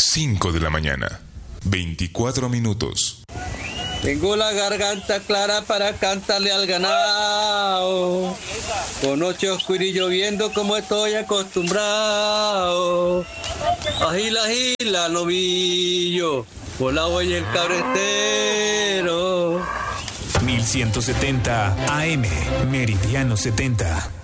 5 de la mañana, 24 minutos. Tengo la garganta clara para cantarle al ganado. Con noche oscura y lloviendo como estoy acostumbrado. Agila, agila, novillo, por la huella el cabretero. 1170 AM, Meridiano 70.